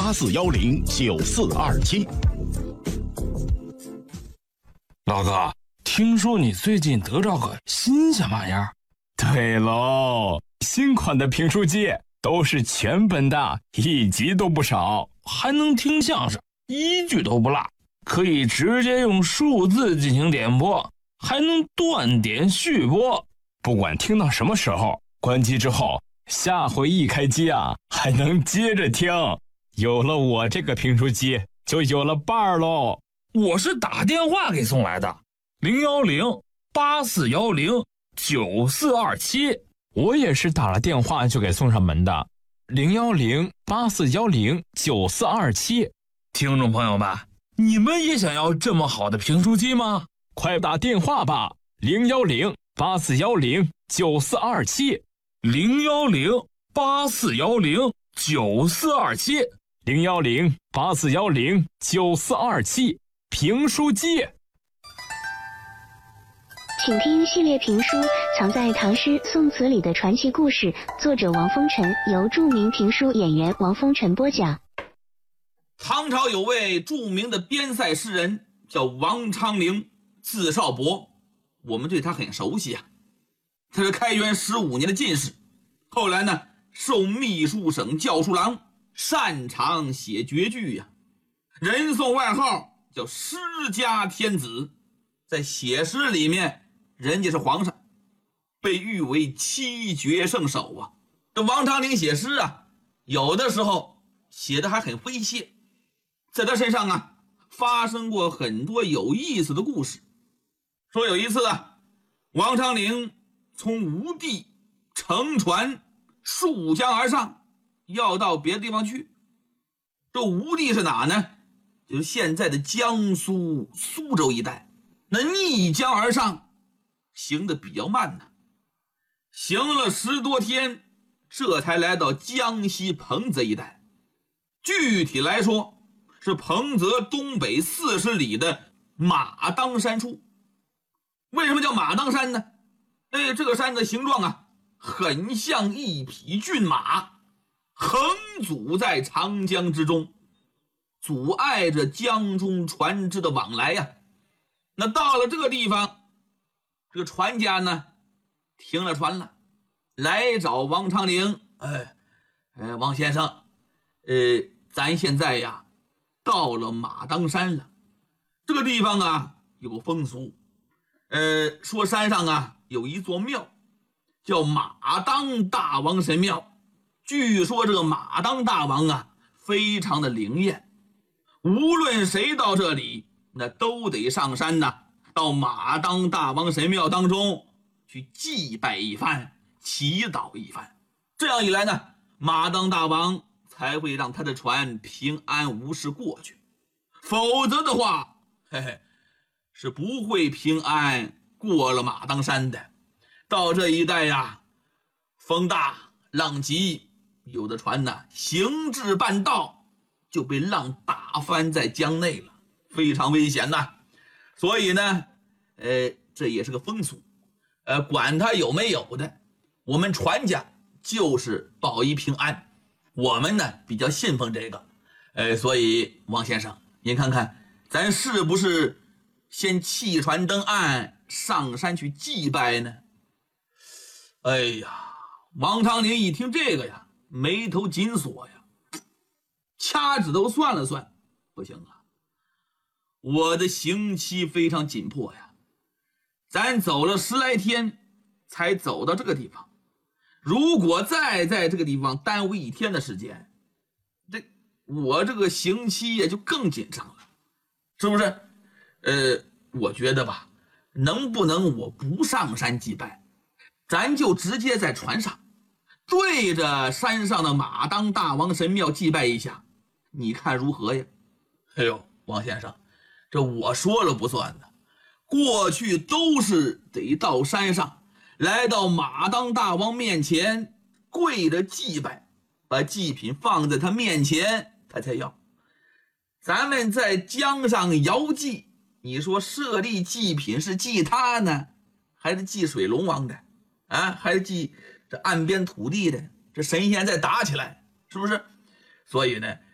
84109427。 老哥，听说你最近得着个新鲜玩意儿？ 对喽，新款的评书机都是全本的，1集都不少， 还能听相声，1句都不落，可以直接用数字进行点播，还能断点续播， 不管听到什么时候，关机之后下回一开机啊，还能接着听。有了我这个评书机，就有了伴儿喽。 我是打电话给送来的，010-8410-9427。 我也是打了电话就给送上门的，010-8410-9427。 听众朋友们，你们也想要这么好的评书机吗？ 快打电话吧，010-8410-9427。 010-8410-9427。 010-8410-9427。评书机。 请听系列评书《藏在唐诗宋词里的传奇故事》，作者王风尘，由著名评书演员王风尘播讲。 唐朝有位著名的边塞诗人叫王昌龄，字少伯，我们对他很熟悉啊。他是开元15年的进士，后来呢授秘书省校书郎，擅长写绝句呀，人送外号叫诗家天子。在写诗里面，人家是皇上，被誉为七绝圣手啊。这王昌龄写诗啊，有的时候写的还很诙谐，在他身上啊发生过很多有意思的故事。说有一次啊，王昌龄从吴地乘船溯江而上，要到别的地方去。这吴地是哪呢？就是现在的江苏苏州一带。那逆江而上，行得比较慢呢，行了10多天，这才来到江西彭泽一带。具体来说，是彭泽东北40里的马当山处。为什么叫马当山呢？这个山的形状啊，很像一匹骏马，横阻在长江之中，阻碍着江中船只的往来呀。那到了这个地方，这个船家呢停了船了，来找王昌龄。王先生，咱现在呀到了马当山了。这个地方啊有个风俗，说山上啊有一座庙，叫马当大王神庙。据说这个马当大王啊非常的灵验，无论谁到这里那都得上山呐，到马当大王神庙当中去祭拜一番，祈祷一番。这样一来呢，马当大王才会让他的船平安无事过去，否则的话，是不会平安过了马当山的。到这一带呀，风大浪急，有的船呢行至半道就被浪打翻在江内了，非常危险呐。所以呢这也是个风俗，管它有没有的，我们船家就是保一平安，我们呢比较信奉这个。所以王先生，您看看咱是不是先弃船登岸，上山去祭拜呢？王昌龄一听这个呀，眉头紧锁呀，掐指头算了算，不行啊，我的刑期非常紧迫呀，咱走了10来天才走到这个地方，如果再在这个地方耽误1天的时间，我这个刑期也就更紧张了，是不是？我觉得吧，能不能我不上山祭拜，咱就直接在船上对着山上的马当大王神庙祭拜一下，你看如何呀？王先生，这我说了不算的，过去都是得到山上，来到马当大王面前跪着祭拜，把祭品放在他面前他才要。咱们在江上遥祭，你说设立祭品是祭他呢，还是祭水龙王的啊？还是祭这岸边土地的？这神仙再打起来，是不是？所以呢，